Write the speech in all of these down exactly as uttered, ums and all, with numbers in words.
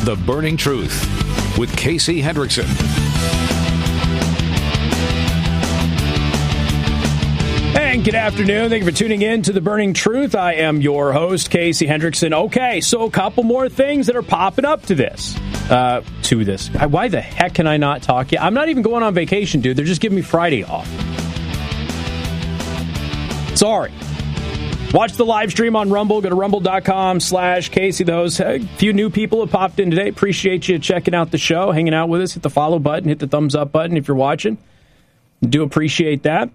The Burning Truth with Casey Hendrickson. And good afternoon. Thank you for tuning in to The Burning Truth. I am your host, Casey Hendrickson. Okay, so a couple more things that are popping up to this. Uh, to this. Why the heck can I not talk yet? I'm not even going on vacation, dude. They're just giving me Friday off. Sorry. Watch the live stream on Rumble. Go to rumble.com slash Casey. Those a few new people have popped in today. Appreciate you checking out the show, hanging out with us. Hit the follow button. Hit the thumbs up button if you're watching. Do appreciate that.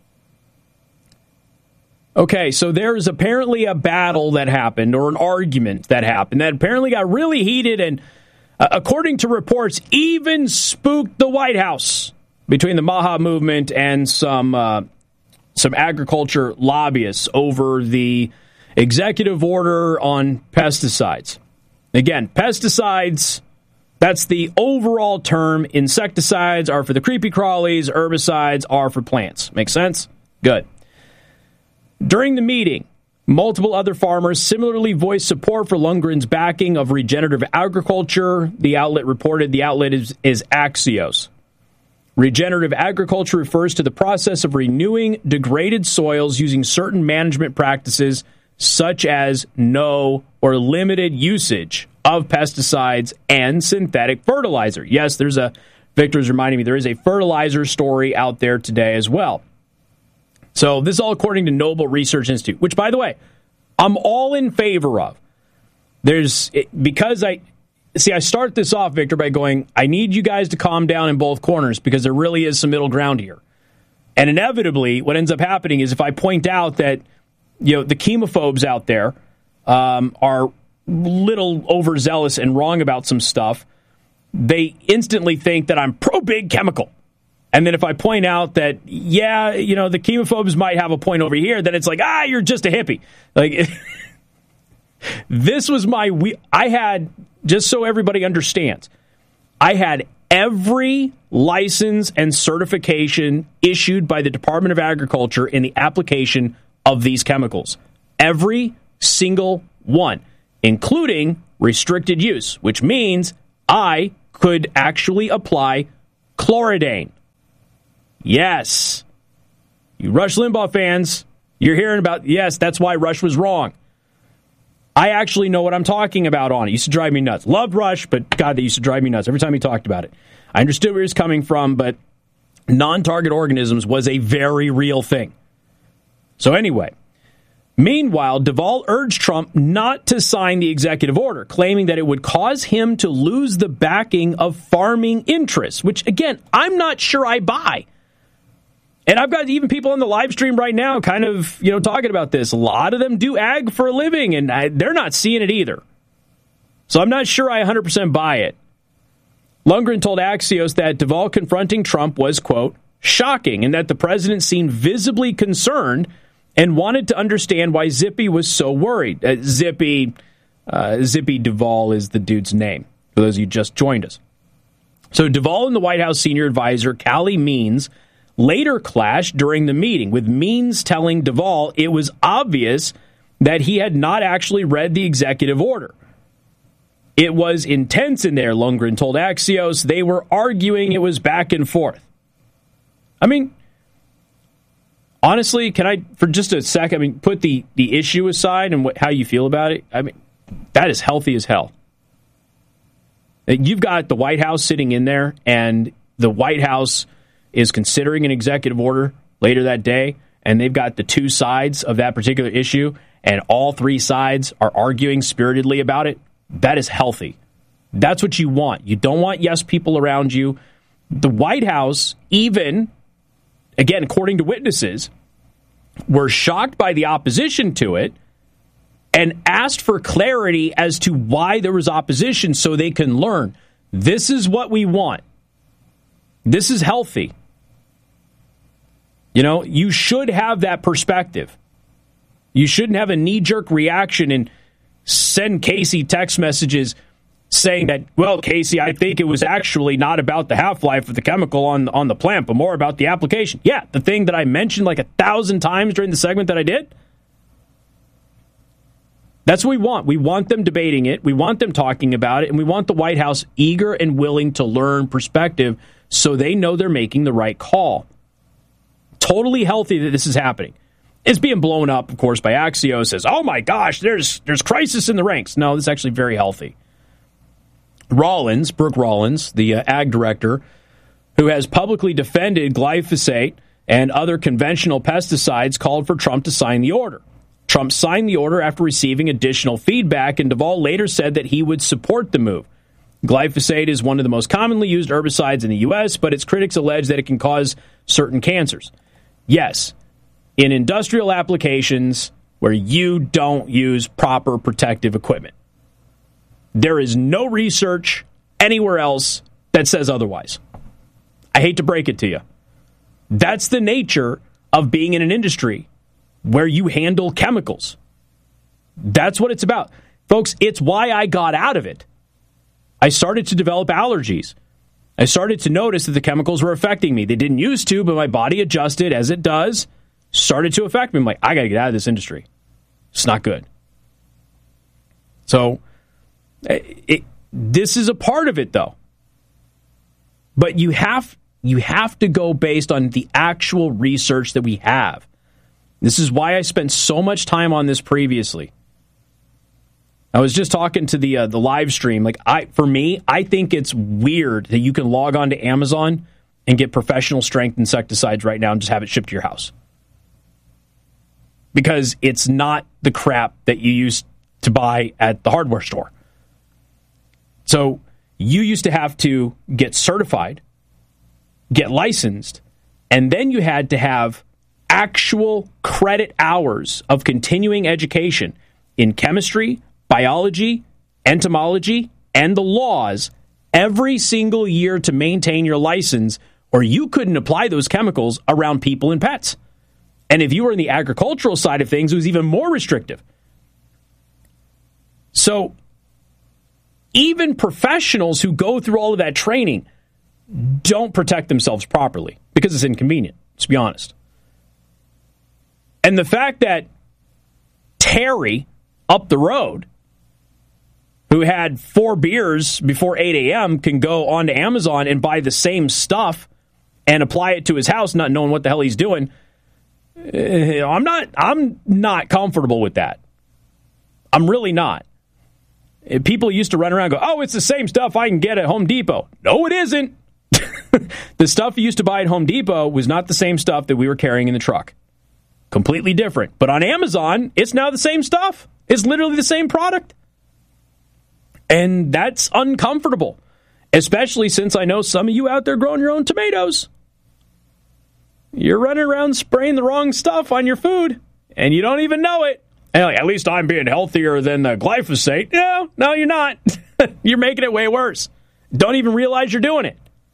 Okay, so there's apparently a battle that happened, or an argument that happened, that apparently got really heated and, uh, according to reports, even spooked the White House between the Maha movement and some uh, some agriculture lobbyists over the executive order on pesticides. Again, pesticides, that's the overall term. Insecticides are for the creepy crawlies. Herbicides are for plants. Make sense? Good. During the meeting, multiple other farmers similarly voiced support for Lundgren's backing of regenerative agriculture. The outlet reported the outlet is, is Axios. Regenerative agriculture refers to the process of renewing degraded soils using certain management practices such as no or limited usage of pesticides and synthetic fertilizer. Yes, there's a, Victor's reminding me, there is a fertilizer story out there today as well. So this is all according to Noble Research Institute, which, by the way, I'm all in favor of. There's because I see I start this off, Victor, by going, I need you guys to calm down in both corners because there really is some middle ground here. And inevitably, what ends up happening is if I point out that, you know, the chemophobes out there um, are little overzealous and wrong about some stuff, they instantly think that I'm pro big chemical. And then if I point out that, yeah, you know, the chemophobes might have a point over here, then it's like, ah, you're just a hippie. Like, this was my, we, I had, just so everybody understands, I had every license and certification issued by the Department of Agriculture in the application of these chemicals. Every single one, including restricted use, which means I could actually apply chloridane. Yes. You Rush Limbaugh fans, you're hearing about, yes, that's why Rush was wrong. I actually know what I'm talking about on it. It used to drive me nuts. Loved Rush, but God, they used to drive me nuts every time he talked about it. I understood where he was coming from, but non-target organisms was a very real thing. So anyway, meanwhile, Duvall urged Trump not to sign the executive order, claiming that it would cause him to lose the backing of farming interests, which, again, I'm not sure I buy. And I've got even people on the live stream right now kind of, you know, talking about this. A lot of them do ag for a living, and I, they're not seeing it either. So I'm not sure I one hundred percent buy it. Lundgren told Axios that Duvall confronting Trump was, quote, shocking, and that the president seemed visibly concerned and wanted to understand why Zippy was so worried. Uh, Zippy, uh, Zippy Duvall is the dude's name, for those of you who just joined us. So Duvall and the White House senior advisor, Callie Means, later clashed during the meeting, with Means telling Duvall it was obvious that he had not actually read the executive order. It was intense in there, Lundgren told Axios. They were arguing, it was back and forth. I mean, honestly, can I, for just a sec, I mean, put the, the issue aside and what, how you feel about it? I mean, that is healthy as hell. You've got the White House sitting in there, and the White House is considering an executive order later that day, and they've got the two sides of that particular issue, and all three sides are arguing spiritedly about it. That is healthy. That's what you want. You don't want yes people around you. The White House, even, again, according to witnesses, were shocked by the opposition to it and asked for clarity as to why there was opposition so they can learn. This is what we want. This is healthy. You know, you should have that perspective. You shouldn't have a knee-jerk reaction and send Casey text messages saying that, well, Casey, I think it was actually not about the half-life of the chemical on, on the plant, but more about the application. Yeah, the thing that I mentioned like a thousand times during the segment that I did. That's what we want. We want them debating it. We want them talking about it. And we want the White House eager and willing to learn perspective so they know they're making the right call. Totally healthy that this is happening. It's being blown up, of course, by Axios as, oh my gosh, there's there's crisis in the ranks. No, this is actually very healthy. Rollins, Brooke Rollins, the uh, ag director, who has publicly defended glyphosate and other conventional pesticides, called for Trump to sign the order. Trump signed the order after receiving additional feedback, and Duvall later said that he would support the move. Glyphosate is one of the most commonly used herbicides in the U S, but its critics allege that it can cause certain cancers. Yes, in industrial applications where you don't use proper protective equipment. There is no research anywhere else that says otherwise. I hate to break it to you. That's the nature of being in an industry where you handle chemicals. That's what it's about. Folks, it's why I got out of it. I started to develop allergies. I started to notice that the chemicals were affecting me. They didn't used to, but my body adjusted as it does, started to affect me. I'm like, I got to get out of this industry. It's not good. So, it, it, this is a part of it, though. But you have you have to go based on the actual research that we have. This is why I spent so much time on this previously. I was just talking to the uh, the live stream. Like, I, for me, I think it's weird that you can log on to Amazon and get professional strength insecticides right now and just have it shipped to your house. Because it's not the crap that you used to buy at the hardware store. So you used to have to get certified, get licensed, and then you had to have actual credit hours of continuing education in chemistry, biology, entomology, and the laws every single year to maintain your license, or you couldn't apply those chemicals around people and pets. And if you were in the agricultural side of things, it was even more restrictive. So even professionals who go through all of that training don't protect themselves properly because it's inconvenient, let's be honest. And the fact that Terry up the road, who had four beers before eight a.m., can go onto Amazon and buy the same stuff and apply it to his house, not knowing what the hell he's doing, I'm not I'm not comfortable with that. I'm really not. People used to run around and go, oh, it's the same stuff I can get at Home Depot. No, it isn't. The stuff you used to buy at Home Depot was not the same stuff that we were carrying in the truck. Completely different. But on Amazon, it's now the same stuff. It's literally the same product. And that's uncomfortable, especially since I know some of you out there growing your own tomatoes. You're running around spraying the wrong stuff on your food, and you don't even know it. And like, at least I'm being healthier than the glyphosate. No, no, you're not. You're making it way worse. Don't even realize you're doing it.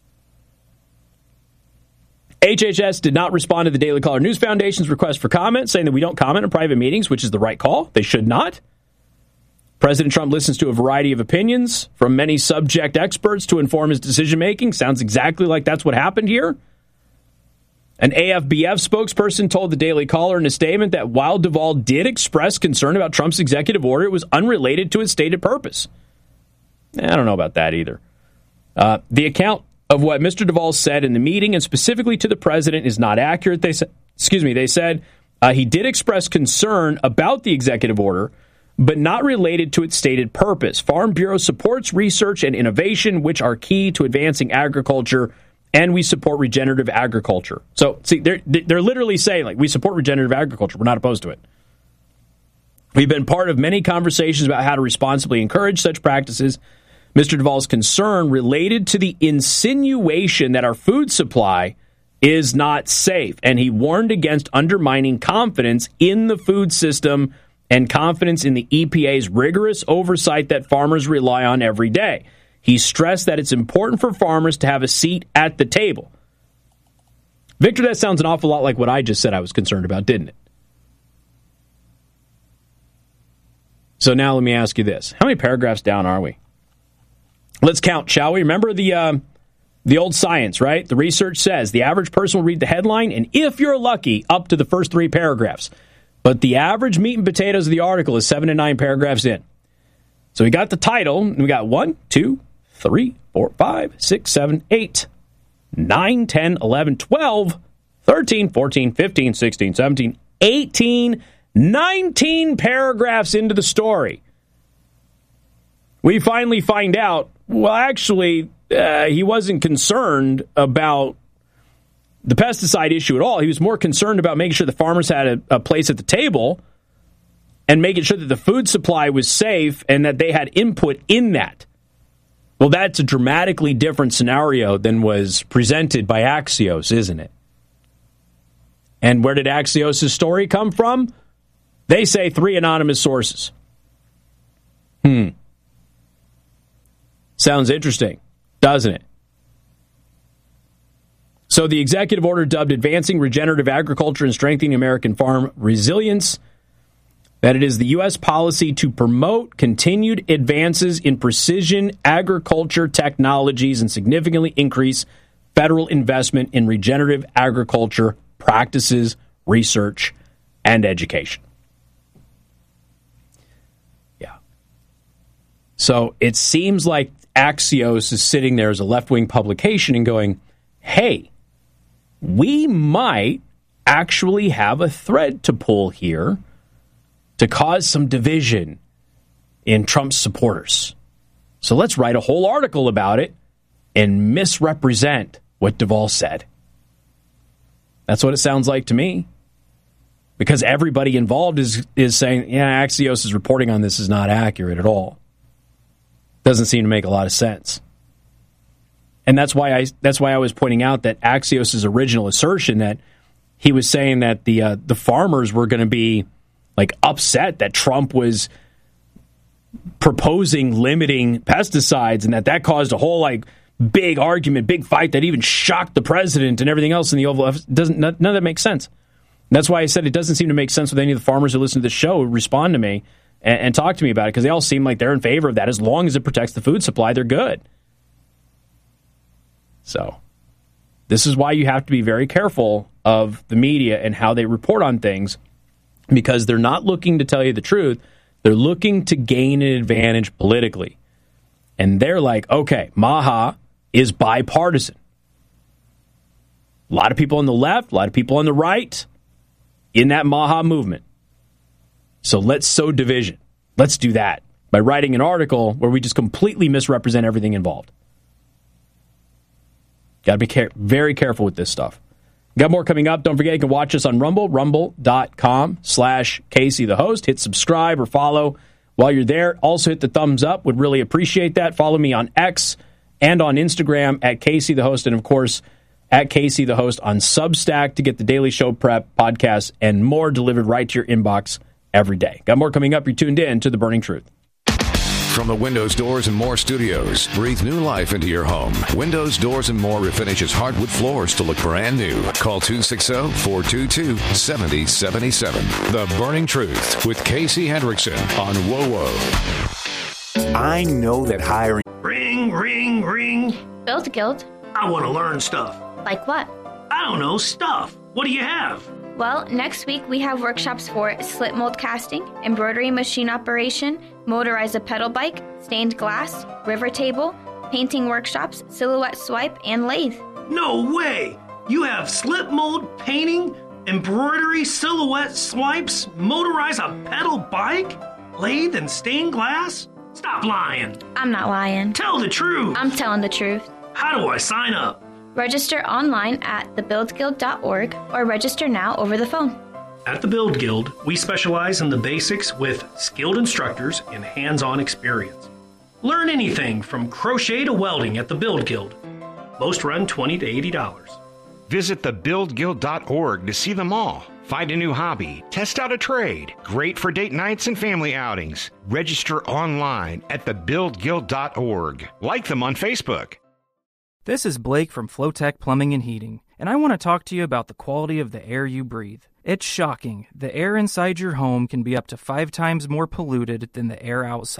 H H S did not respond to the Daily Caller News Foundation's request for comment, saying that we don't comment on private meetings, which is the right call. They should not. President Trump listens to a variety of opinions from many subject experts to inform his decision-making. Sounds exactly like that's what happened here. An A F B F spokesperson told the Daily Caller in a statement that while Duvall did express concern about Trump's executive order, it was unrelated to its stated purpose. I don't know about that either. Uh, the account of what Mister Duvall said in the meeting, and specifically to the president, is not accurate. They said, excuse me, they said uh, he did express concern about the executive order, but not related to its stated purpose. Farm Bureau supports research and innovation, which are key to advancing agriculture, and we support regenerative agriculture. So, see, they're, they're literally saying, like, we support regenerative agriculture. We're not opposed to it. We've been part of many conversations about how to responsibly encourage such practices. Mister Duvall's concern related to the insinuation that our food supply is not safe, and he warned against undermining confidence in the food system and confidence in the E P A's rigorous oversight that farmers rely on every day. He stressed that it's important for farmers to have a seat at the table. Victor, that sounds an awful lot like what I just said I was concerned about, didn't it? So now let me ask you this. How many paragraphs down are we? Let's count, shall we? Remember the um, the old science, right? The research says the average person will read the headline, and if you're lucky, up to the first three paragraphs. But the average meat and potatoes of the article is seven to nine paragraphs in. So we got the title, and we got one, two, three, four, five, six, seven, eight, nine, ten, eleven, twelve, thirteen, fourteen, fifteen, sixteen, seventeen, eighteen, nineteen paragraphs into the story. We finally find out, well, actually, uh, he wasn't concerned about the pesticide issue at all. He was more concerned about making sure the farmers had a, a place at the table and making sure that the food supply was safe and that they had input in that. Well, that's a dramatically different scenario than was presented by Axios, isn't it? And where did Axios' story come from? They say three anonymous sources. Hmm. Sounds interesting, doesn't it? So the executive order dubbed Advancing Regenerative Agriculture and Strengthening American Farm Resilience, that it is the U S policy to promote continued advances in precision agriculture technologies and significantly increase federal investment in regenerative agriculture practices, research, and education. Yeah. So it seems like Axios is sitting there as a left-wing publication and going, hey, we might actually have a thread to pull here to cause some division in Trump's supporters. So let's write a whole article about it and misrepresent what Duvall said. That's what it sounds like to me. Because everybody involved is is saying, yeah, Axios' reporting on this is not accurate at all. Doesn't seem to make a lot of sense. And that's why I that's why I was pointing out that Axios' original assertion that he was saying that the uh, the farmers were going to be like upset that Trump was proposing limiting pesticides and that that caused a whole like big argument, big fight that even shocked the president and everything else in the Oval Office. Doesn't none of that makes sense. That's why I said it doesn't seem to make sense with any of the farmers who listen to the show who respond to me and, and talk to me about it, because they all seem like they're in favor of that. As long as it protects the food supply, they're good. So this is why you have to be very careful of the media and how they report on things, because they're not looking to tell you the truth. They're looking to gain an advantage politically. And they're like, okay, Maha is bipartisan. A lot of people on the left, a lot of people on the right in that Maha movement. So let's sow division. Let's do that by writing an article where we just completely misrepresent everything involved. Got to be care- very careful with this stuff. Got more coming up. Don't forget, you can watch us on Rumble, rumble.com slash Casey the host. Hit subscribe or follow while you're there. Also hit the thumbs up. Would really appreciate that. Follow me on X and on Instagram at Casey the host. And, of course, at Casey the host on Substack to get the daily show prep, podcasts, and more delivered right to your inbox every day. Got more coming up. You're tuned in to The Burning Truth. From the Windows, Doors, and More studios, breathe new life into your home. Windows, Doors, and More refinishes hardwood floors to look brand new. Call two six zero, four two two, seven zero seven seven. The Burning Truth with Casey Hendrickson on W O W O. I know that hiring... Ring, ring, ring. Build Guild. I want to learn stuff. Like what? I don't know, stuff. What do you have? Well, next week we have workshops for slip mold casting, embroidery machine operation, motorize a pedal bike, stained glass, river table, painting workshops, silhouette swipe, and lathe. No way! You have slip mold, painting, embroidery, silhouette swipes, motorize a pedal bike, lathe, and stained glass? Stop lying. I'm not lying. Tell the truth. I'm telling the truth. How do I sign up? Register online at the build guild dot org or register now over the phone. At the Build Guild, we specialize in the basics with skilled instructors and hands-on experience. Learn anything from crochet to welding at the Build Guild. Most run twenty to eighty dollars. Visit the build guild dot org to see them all. Find a new hobby. Test out a trade. Great for date nights and family outings. Register online at the build guild dot org. Like them on Facebook. This is Blake from Flowtech Plumbing and Heating, and I want to talk to you about the quality of the air you breathe. It's shocking. The air inside your home can be up to five times more polluted than the air outside.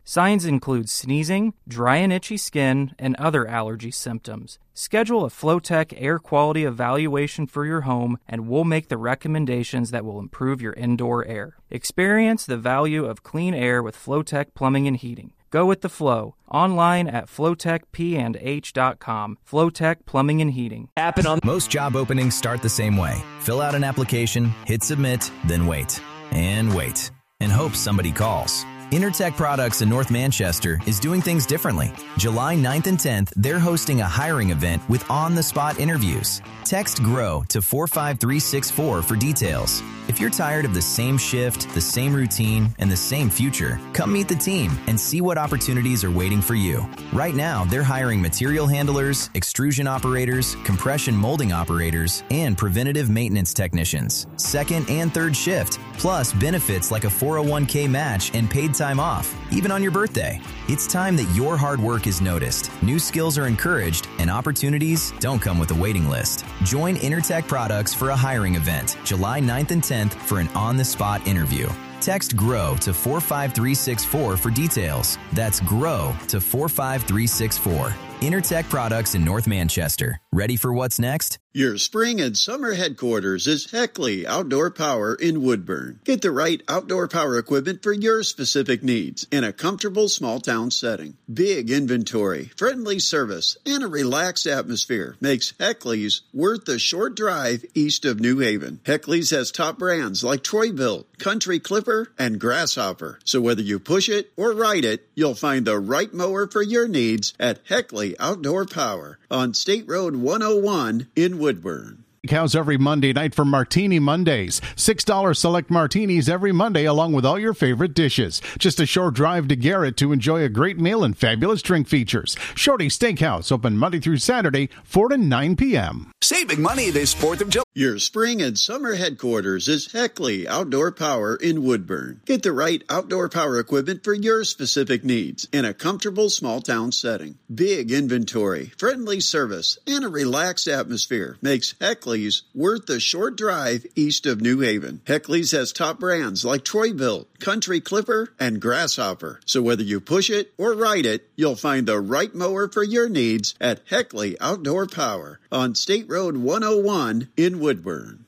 Signs include sneezing, dry and itchy skin, and other allergy symptoms. Schedule a Flowtech air quality evaluation for your home, and we'll make the recommendations that will improve your indoor air. Experience the value of clean air with Flowtech Plumbing and Heating. Go with the flow. Online at flowtech p and h dot com. Flowtech Plumbing and Heating. Happen on Most job openings start the same way. Fill out an application, hit submit, then wait. And wait. And hope somebody calls. Intertech Products in North Manchester is doing things differently. July ninth and tenth, they're hosting a hiring event with on-the-spot interviews. Text GROW to four five three six four for details. If you're tired of the same shift, the same routine, and the same future, come meet the team and see what opportunities are waiting for you. Right now, they're hiring material handlers, extrusion operators, compression molding operators, and preventative maintenance technicians. Second and third shift, plus benefits like a four oh one k match and paid time off, even on your birthday. It's time that your hard work is noticed, new skills are encouraged, and opportunities don't come with a waiting list. Join Intertech Products for a hiring event, July ninth and tenth for an on-the-spot interview. Text GROW to four five three six four for details. That's GROW to four five three six four. Intertech Products in North Manchester. Ready for what's next? Your spring and summer headquarters is Heckley Outdoor Power in Woodburn. Get the right outdoor power equipment for your specific needs in a comfortable small town setting. Big inventory, friendly service, and a relaxed atmosphere makes Heckley's worth the short drive east of New Haven. Heckley's has top brands like Troy-Bilt, Country Clipper, and Grasshopper. So whether you push it or ride it, you'll find the right mower for your needs at Heckley Outdoor Power on State Road one oh one in Woodburn. House every Monday night for Martini Mondays. six dollars select martinis every Monday along with all your favorite dishes. Just a short drive to Garrett to enjoy a great meal and fabulous drink features. Shorty Steakhouse open Monday through Saturday, four to nine p.m. Saving money this fourth of July. Your spring and summer headquarters is Heckley Outdoor Power in Woodburn. Get the right outdoor power equipment for your specific needs in a comfortable small town setting. Big inventory, friendly service, and a relaxed atmosphere makes Heckley worth the short drive east of New Haven. Heckley's has top brands like Troy-Bilt, Country Clipper, and Grasshopper. So whether you push it or ride it, you'll find the right mower for your needs at Heckley Outdoor Power on State Road one oh one in Woodburn.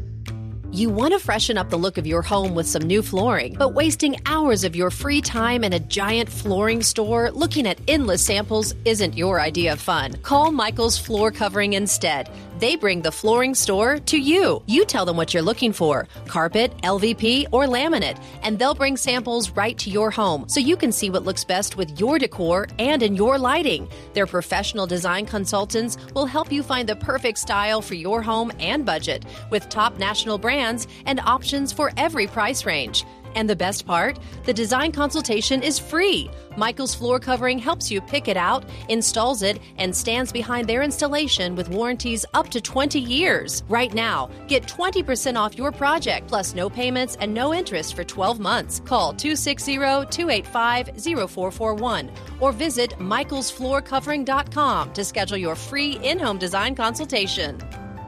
You want to freshen up the look of your home with some new flooring, but wasting hours of your free time in a giant flooring store looking at endless samples isn't your idea of fun. Call Michael's Floor Covering instead. They bring the flooring store to you. You tell them what you're looking for, carpet, L V P, or laminate, and they'll bring samples right to your home so you can see what looks best with your decor and in your lighting. Their professional design consultants will help you find the perfect style for your home and budget with top national brands and options for every price range. And the best part? The design consultation is free. Michael's Floor Covering helps you pick it out, installs it, and stands behind their installation with warranties up to twenty years. Right now, get twenty percent off your project, plus no payments and no interest for twelve months. Call two six zero, two eight five, zero four four one or visit michaels floor covering dot com to schedule your free in-home design consultation.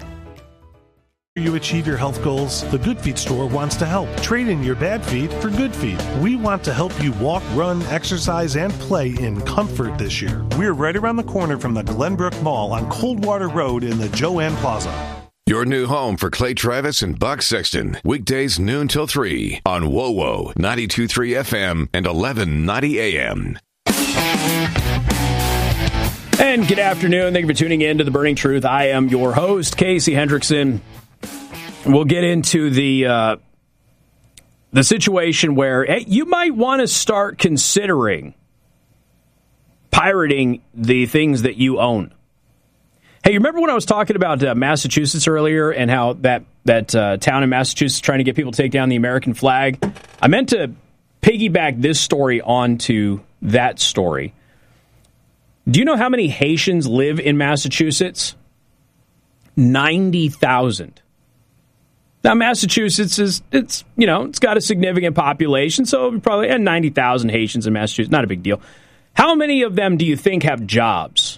You achieve your health goals, the Good Feet store wants to help. Trade in your bad feet for good feet. We want to help you walk, run, exercise, and play in comfort this year. We're right around the corner from the Glenbrook Mall on Coldwater Road in the Joanne Plaza. Your new home for Clay Travis and Buck Sexton. Weekdays noon till three on W O W O ninety-two point three F M and eleven ninety A M. And good afternoon. Thank you for tuning in to The Burning Truth. I am your host, Casey Hendrickson. We'll get into the uh, the situation where hey, you might want to start considering pirating the things that you own. Hey, you remember when I was talking about uh, Massachusetts earlier and how that, that uh, town in Massachusetts trying to get people to take down the American flag? I meant to piggyback this story onto that story. Do you know how many Haitians live in Massachusetts? ninety thousand. Now, Massachusetts is, it's, you know, it's got a significant population, so probably and ninety thousand Haitians in Massachusetts, not a big deal. How many of them do you think have jobs?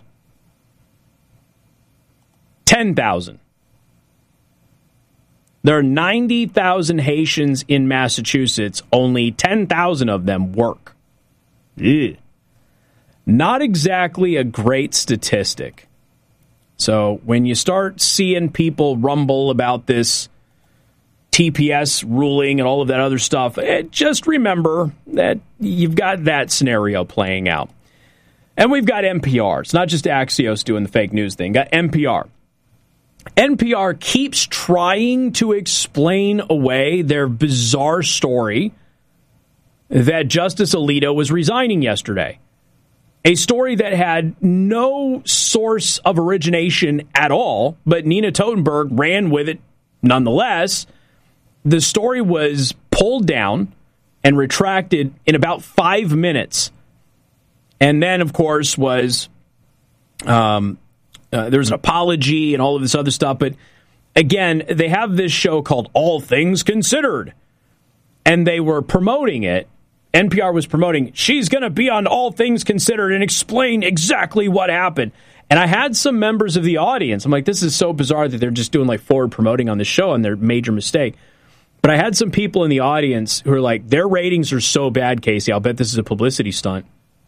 ten thousand. There are ninety thousand Haitians in Massachusetts, only ten thousand of them work. Ugh. Not exactly a great statistic. So when you start seeing people rumble about this T P S ruling and all of that other stuff, just remember that you've got that scenario playing out. And we've got N P R. It's not just Axios doing the fake news thing. Got N P R. N P R keeps trying to explain away their bizarre story that Justice Alito was resigning yesterday. A story that had no source of origination at all, but Nina Totenberg ran with it nonetheless. The story was pulled down and retracted in about five minutes. And then, of course, was um, uh, there was an apology and all of this other stuff. But again, they have this show called All Things Considered, and they were promoting it. N P R was promoting, she's going to be on All Things Considered and explain exactly what happened. And I had some members of the audience. I'm like, this is so bizarre that they're just doing like forward promoting on the show and their major mistake. But I had some people in the audience who are like, their ratings are so bad, Casey, I'll bet this is a publicity stunt.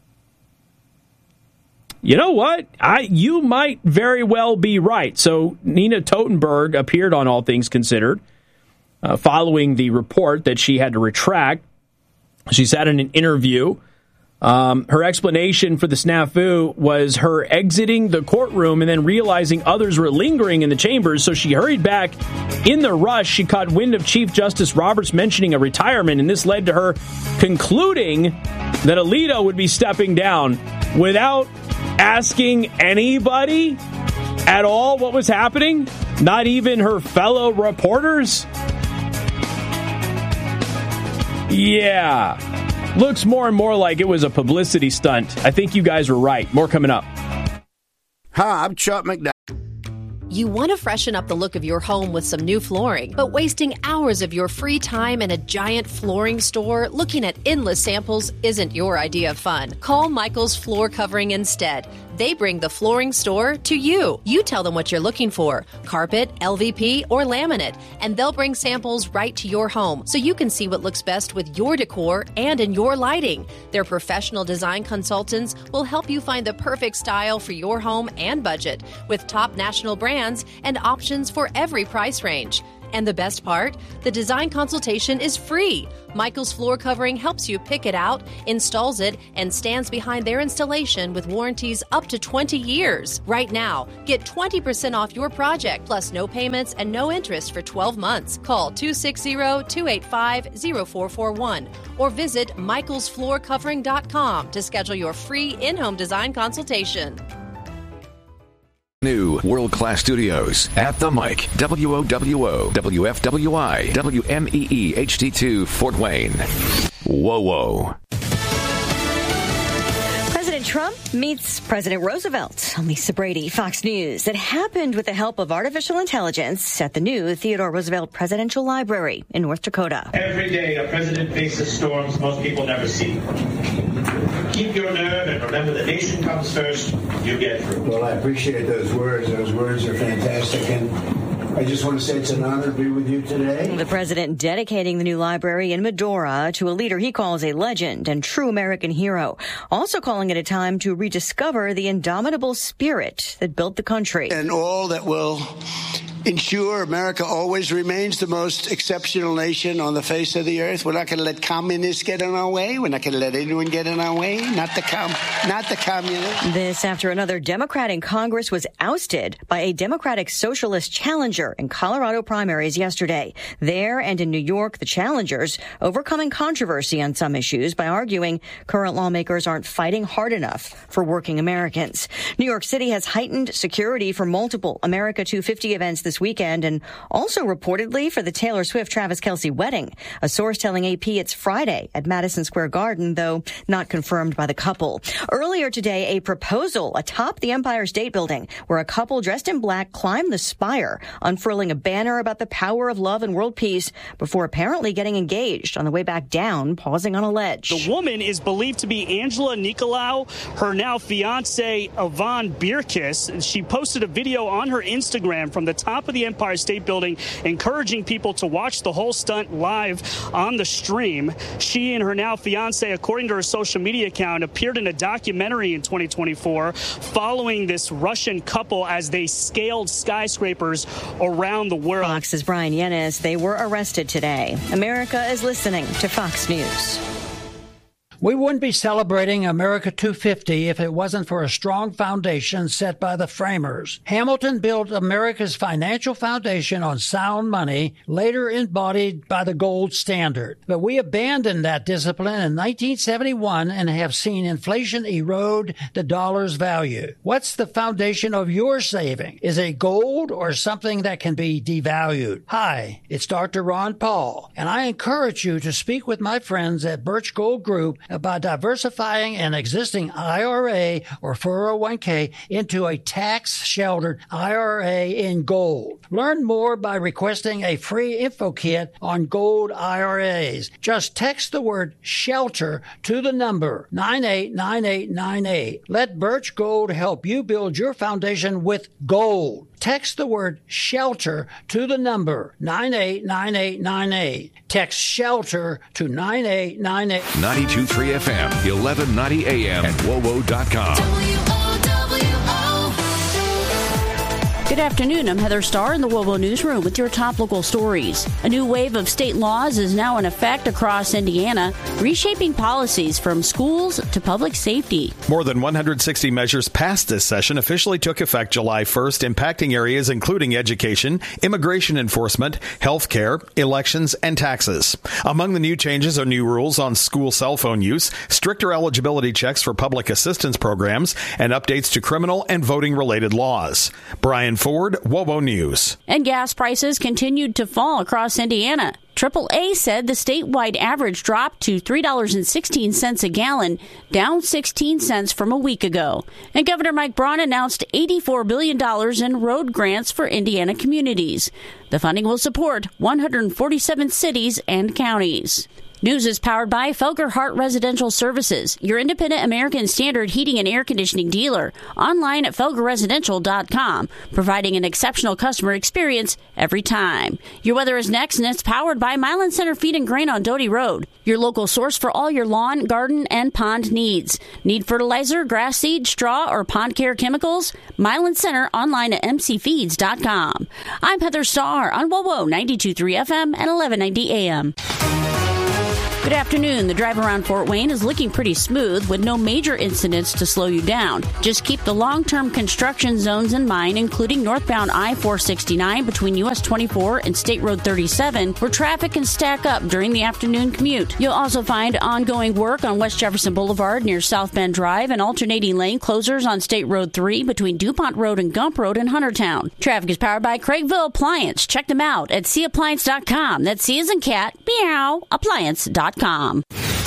You know what? I you might very well be right. So Nina Totenberg appeared on All Things Considered uh, following the report that she had to retract. She said in an interview, um, her explanation for the snafu was her exiting the courtroom and then realizing others were lingering in the chambers, so she hurried back. In the rush, she caught wind of Chief Justice Roberts mentioning a retirement, and this led to her concluding that Alito would be stepping down without asking anybody at all what was happening, not even her fellow reporters. Yeah, looks more and more like it was a publicity stunt. I think you guys were right. More coming up. Hi, I'm Chuck McDowell. You want to freshen up the look of your home with some new flooring, but wasting hours of your free time in a giant flooring store looking at endless samples isn't your idea of fun. Call Michael's Floor Covering instead. They bring the flooring store to you. You tell them what you're looking for, carpet, L V P, or laminate, and they'll bring samples right to your home so you can see what looks best with your decor and in your lighting. Their professional design consultants will help you find the perfect style for your home and budget with top national brands and options for every price range. And the best part? The design consultation is free. Michael's Floor Covering helps you pick it out, installs it, and stands behind their installation with warranties up to twenty years. Right now, get twenty percent off your project, plus no payments and no interest for twelve months. Call two six zero, two eight five, zero four four one or visit michaels floor covering dot com to schedule your free in-home design consultation. New world-class studios at the Mic, W O W O, W F W I, W M E E H D two, Fort Wayne. Whoa, whoa. President Trump meets President Roosevelt. I'm Lisa Brady, Fox News. It happened with the help of artificial intelligence at the new Theodore Roosevelt Presidential Library in North Dakota. Every day a president faces storms most people never see. Keep your nerve and remember the nation comes first. You get through. Well, I appreciate those words. Those words are fantastic. And I just want to say it's an honor to be with you today. The president dedicating the new library in Medora to a leader he calls a legend and true American hero. Also calling it a time to rediscover the indomitable spirit that built the country. And all that will ensure America always remains the most exceptional nation on the face of the earth. We're not going to let communists get in our way. We're not going to let anyone get in our way. Not the com, not the communists. This after another Democrat in Congress was ousted by a Democratic socialist challenger in Colorado primaries yesterday. There and in New York, the challengers overcoming controversy on some issues by arguing current lawmakers aren't fighting hard enough for working Americans. New York City has heightened security for multiple America two fifty events this weekend and also reportedly for the Taylor Swift-Travis Kelce wedding. A source telling A P it's Friday at Madison Square Garden, though not confirmed by the couple. Earlier today, a proposal atop the Empire State Building where a couple dressed in black climbed the spire, unfurling a banner about the power of love and world peace before apparently getting engaged on the way back down, pausing on a ledge. The woman is believed to be Angela Nicolau, her now fiancé, Ivan Birkis. She posted a video on her Instagram from the top top of the Empire State Building, encouraging people to watch the whole stunt live on the stream. She and her now fiance, according to her social media account, appeared in a documentary in twenty twenty-four following this Russian couple as they scaled skyscrapers around the world. Fox's Brian Yennis, they were arrested today. America is listening to Fox News. We wouldn't be celebrating America two fifty if it wasn't for a strong foundation set by the framers. Hamilton built America's financial foundation on sound money, later embodied by the gold standard. But we abandoned that discipline in nineteen seventy-one and have seen inflation erode the dollar's value. What's the foundation of your saving? Is it gold or something that can be devalued? Hi, it's Doctor Ron Paul, and I encourage you to speak with my friends at Birch Gold Group about diversifying an existing I R A or four oh one k into a tax-sheltered I R A in gold. Learn more by requesting a free info kit on gold I R As. Just text the word SHELTER to the number nine eight nine eight nine eight. Let Birch Gold help you build your foundation with gold. Text the word SHELTER to the number nine eight nine eight nine eight. Text SHELTER to nine eight nine eight. ninety-two point three F M, eleven ninety A M, and W O W O dot com. Good afternoon. I'm Heather Starr in the W O W O Newsroom with your top local stories. A new wave of state laws is now in effect across Indiana, reshaping policies from schools to public safety. More than one hundred sixty measures passed this session officially took effect July first, impacting areas including education, immigration enforcement, health care, elections, and taxes. Among the new changes are new rules on school cell phone use, stricter eligibility checks for public assistance programs, and updates to criminal and voting-related laws. Brian Ford, W O W O News. And gas prices continued to fall across Indiana. triple A said the statewide average dropped to three dollars and sixteen cents a gallon, down sixteen cents from a week ago. And Governor Mike Braun announced eighty-four billion dollars in road grants for Indiana communities. The funding will support one hundred forty-seven cities and counties. News is powered by Felger Hart Residential Services, your independent American Standard heating and air conditioning dealer. Online at felger residential dot com, providing an exceptional customer experience every time. Your weather is next, and it's powered by Milan Center Feed and Grain on Doty Road, your local source for all your lawn, garden, and pond needs. Need fertilizer, grass seed, straw, or pond care chemicals? Milan Center online at m c feeds dot com. I'm Heather Starr on W O W O ninety-two point three F M and eleven ninety A M. Good afternoon. The drive around Fort Wayne is looking pretty smooth with no major incidents to slow you down. Just keep the long-term construction zones in mind, including northbound I four sixty-nine between U S twenty-four and State Road thirty-seven, where traffic can stack up during the afternoon commute. You'll also find ongoing work on West Jefferson Boulevard near South Bend Drive and alternating lane closures on State Road three between DuPont Road and Gump Road in Huntertown. Traffic is powered by Craigville Appliance. Check them out at c appliance dot com. That's C as in cat, meow, appliance dot com.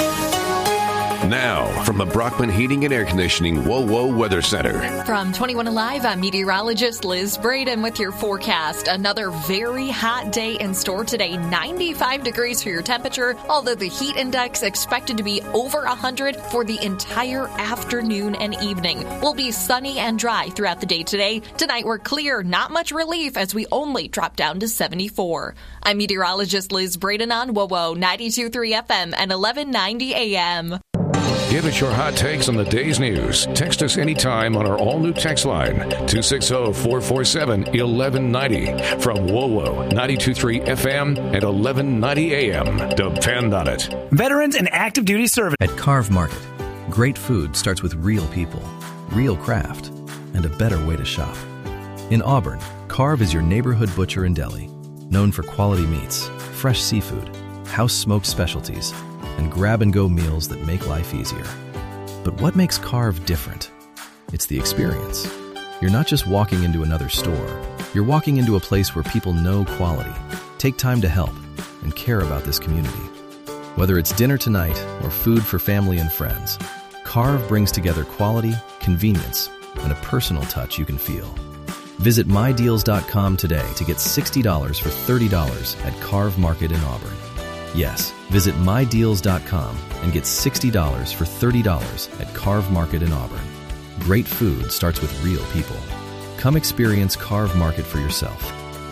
Now, from the Brockman Heating and Air Conditioning W O W O Weather Center. From twenty-one Alive, I'm meteorologist Liz Braden with your forecast. Another very hot day in store today. ninety-five degrees for your temperature, although the heat index expected to be over one hundred for the entire afternoon and evening. We'll be sunny and dry throughout the day today. Tonight we're clear, not much relief as we only drop down to seventy-four. I'm meteorologist Liz Braden on W O W O ninety-two point three F M and eleven ninety A M. Give us your hot takes on the day's news. Text us anytime on our all-new text line, two six zero, four four seven, one one nine zero. From W O W O ninety-two point three F M and eleven ninety A M. Depend on it. Veterans and active duty service. At Carve Market, great food starts with real people, real craft, and a better way to shop. In Auburn, Carve is your neighborhood butcher and deli, known for quality meats, fresh seafood, house-smoked specialties, and grab-and-go meals that make life easier. But what makes Carve different? It's the experience. You're not just walking into another store. You're walking into a place where people know quality, take time to help, and care about this community. Whether it's dinner tonight or food for family and friends, Carve brings together quality, convenience, and a personal touch you can feel. Visit my deals dot com today to get sixty dollars for thirty dollars at Carve Market in Auburn. Yes, visit my deals dot com and get sixty dollars for thirty dollars at Carve Market in Auburn. Great food starts with real people. Come experience Carve Market for yourself.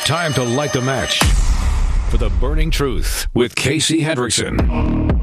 Time to light the match for the burning truth with Casey Hendrickson.